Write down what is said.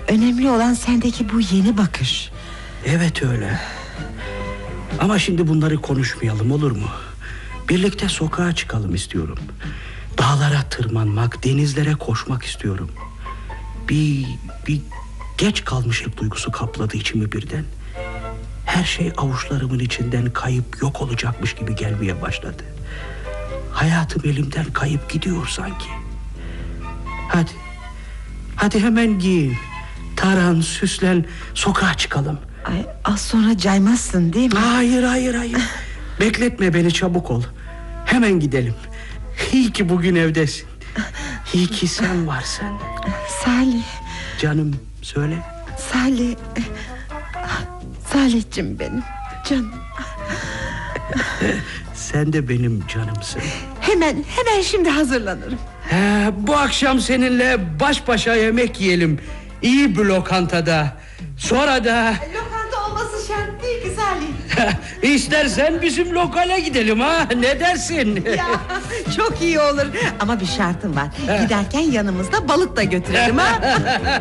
Önemli olan sendeki bu yeni bakış. Evet öyle. Ama şimdi bunları konuşmayalım, olur mu? Birlikte sokağa çıkalım istiyorum. Dağlara tırmanmak, denizlere koşmak istiyorum. Bir geç kalmışlık duygusu kapladı içimi birden. Her şey avuçlarımın içinden kayıp yok olacakmış gibi gelmeye başladı. Hayatım elimden kayıp gidiyor sanki. Hadi hemen giyin. Taran, süslen, sokağa çıkalım. Ay, az sonra caymazsın değil mi? Hayır. Bekletme beni, çabuk ol. Hemen gidelim. İyi ki bugün evdesin. İyi ki sen varsın. Salih. Canım, söyle. Salih. Salih'cim benim canım. Sen de benim canımsın. Hemen şimdi hazırlanırım. Bu akşam seninle baş başa yemek yiyelim. İyi bir lokantada. Sonra da... Lokanta olması şart değil ki Salih. İstersen bizim lokale gidelim ha. Ne dersin? Ya, çok iyi olur. Ama bir şartım var. Giderken yanımızda balık da götürelim ha.